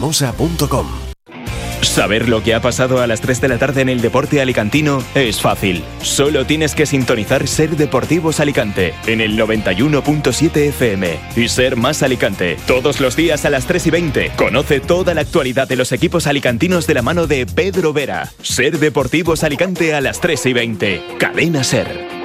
cremosa.com. Saber lo que ha pasado a las 3 de la tarde en el deporte alicantino es fácil. Solo tienes que sintonizar Ser Deportivos Alicante en el 91.7 FM y Ser Más Alicante. Todos los días a las 3:20. Conoce toda la actualidad de los equipos alicantinos de la mano de Pedro Vera. Ser Deportivos Alicante a las 3:20. Cadena Ser.